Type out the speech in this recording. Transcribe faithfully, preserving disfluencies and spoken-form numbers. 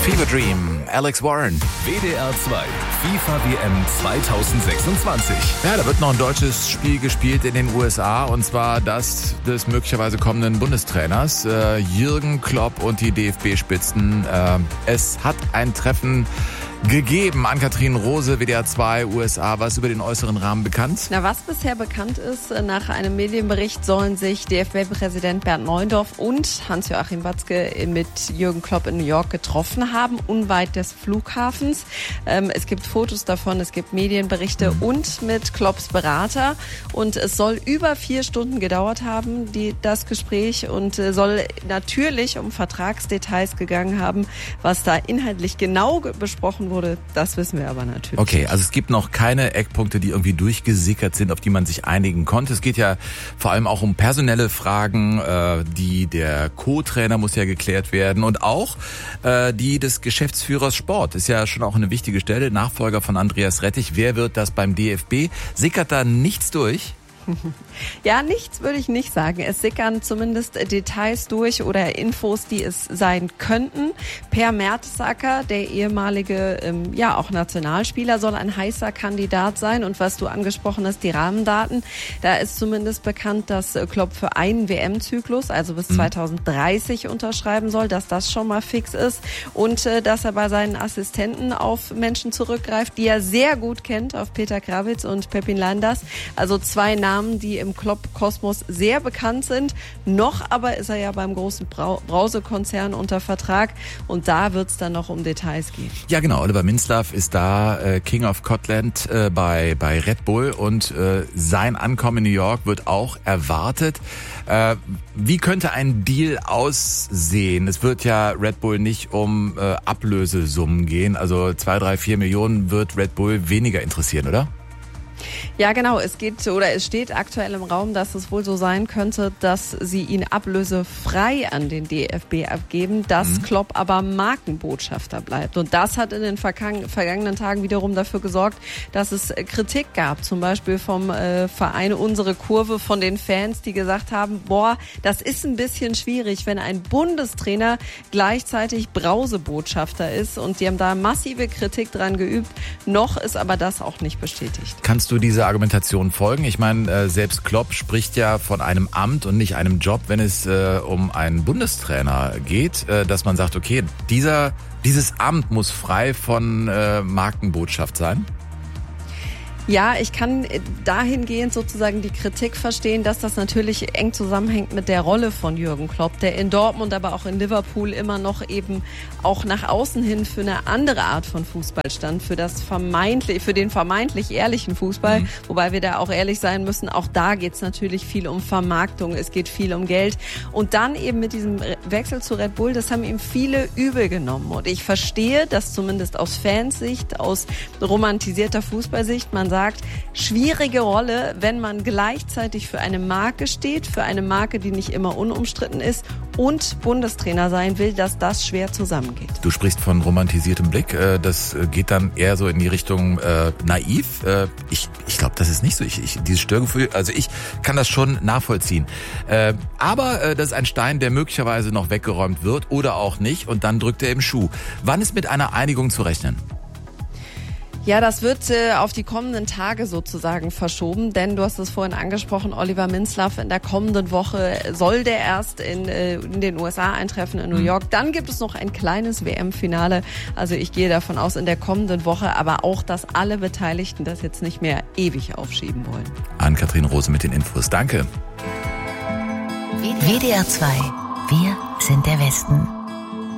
Fever Dream, Alex Warren. W D R zwei, FIFA W M zweitausendsechsundzwanzig. Ja, da wird noch ein deutsches Spiel gespielt in den U S A, und zwar das des möglicherweise kommenden Bundestrainers äh, Jürgen Klopp und die D F B-Spitzen. Äh, es hat ein Treffen gegeben. Ann-Kathrin Rose, W D R zwei, U S A. Was über den äußeren Rahmen bekannt? Na, was bisher bekannt ist, nach einem Medienbericht sollen sich D F B-Präsident Bernd Neuendorf und Hans-Joachim Watzke mit Jürgen Klopp in New York getroffen haben, unweit des Flughafens. Ähm, es gibt Fotos davon, es gibt Medienberichte mhm. und mit Klopps Berater. Und es soll über vier Stunden gedauert haben, die, das Gespräch, und äh, soll natürlich um Vertragsdetails gegangen haben. Was da inhaltlich genau besprochen wurde, das wissen wir aber natürlich. Okay, also es gibt noch keine Eckpunkte, die irgendwie durchgesickert sind, auf die man sich einigen konnte. Es geht ja vor allem auch um personelle Fragen, äh, die der Co-Trainer muss ja geklärt werden, und auch äh, die des Geschäftsführers Sport. Ist ja schon auch eine wichtige Stelle, Nachfolger von Andreas Rettich. Wer wird das beim D F B? Sickert da nichts durch? Ja, nichts würde ich nicht sagen. Es sickern zumindest Details durch oder Infos, die es sein könnten. Per Mertesacker, der ehemalige, ähm, ja auch Nationalspieler, soll ein heißer Kandidat sein. Und was du angesprochen hast, die Rahmendaten, da ist zumindest bekannt, dass Klopp für einen W M-Zyklus, also bis mhm. zweitausenddreißig, unterschreiben soll, dass das schon mal fix ist, und äh, dass er bei seinen Assistenten auf Menschen zurückgreift, die er sehr gut kennt, auf Peter Krawietz und Pepin Lijnders. Also zwei Namen, die im Klopp-Kosmos sehr bekannt sind. Noch aber ist er ja beim großen Brau- Brause-Konzern unter Vertrag, und da wird es dann noch um Details gehen. Ja, genau. Oliver Minzlaff ist da, äh, King of Scotland äh, bei, bei Red Bull, und äh, sein Ankommen in New York wird auch erwartet. Äh, wie könnte ein Deal aussehen? Es wird ja Red Bull nicht um äh, Ablösesummen gehen. Also zwei, drei, vier Millionen wird Red Bull weniger interessieren, oder? Ja, genau. Es geht oder es steht aktuell im Raum, dass es wohl so sein könnte, dass sie ihn ablösefrei an den D F B abgeben, dass mhm. Klopp aber Markenbotschafter bleibt. Und das hat in den vergangenen Tagen wiederum dafür gesorgt, dass es Kritik gab, zum Beispiel vom äh, Verein Unsere Kurve, von den Fans, die gesagt haben, boah, das ist ein bisschen schwierig, wenn ein Bundestrainer gleichzeitig Brausebotschafter ist. Und die haben da massive Kritik dran geübt. Noch ist aber das auch nicht bestätigt. Kannst du diese Argumentation folgen? Ich meine, äh, selbst Klopp spricht ja von einem Amt und nicht einem Job, wenn es äh, um einen Bundestrainer geht, äh, dass man sagt, okay, dieser, dieses Amt muss frei von äh, Markenbotschaft sein. Ja, ich kann dahingehend sozusagen die Kritik verstehen, dass das natürlich eng zusammenhängt mit der Rolle von Jürgen Klopp, der in Dortmund, aber auch in Liverpool immer noch eben auch nach außen hin für eine andere Art von Fußball stand, für das vermeintlich, für den vermeintlich ehrlichen Fußball, mhm. wobei wir da auch ehrlich sein müssen, auch da geht's natürlich viel um Vermarktung, es geht viel um Geld, und dann eben mit diesem Wechsel zu Red Bull, das haben ihm viele übel genommen, und ich verstehe, dass zumindest aus Fansicht, aus romantisierter Fußballsicht, man sagt, schwierige Rolle, wenn man gleichzeitig für eine Marke steht, für eine Marke, die nicht immer unumstritten ist, und Bundestrainer sein will, dass das schwer zusammengeht. Du sprichst von romantisiertem Blick, das geht dann eher so in die Richtung äh, naiv. Ich, ich glaube, das ist nicht so. Ich, ich, dieses Störgefühl, also ich kann das schon nachvollziehen. Äh, aber äh, das ist ein Stein, der möglicherweise noch weggeräumt wird oder auch nicht, und dann drückt er im Schuh. Wann ist mit einer Einigung zu rechnen? Ja, das wird äh, auf die kommenden Tage sozusagen verschoben, denn du hast es vorhin angesprochen, Oliver Minzlaff, in der kommenden Woche soll der erst in, äh, in den U S A eintreffen, in New York. Dann gibt es noch ein kleines W M-Finale, also ich gehe davon aus, in der kommenden Woche, aber auch, dass alle Beteiligten das jetzt nicht mehr ewig aufschieben wollen. Ann-Kathrin Rose mit den Infos. Danke. W D R zwei. Wir sind der Westen.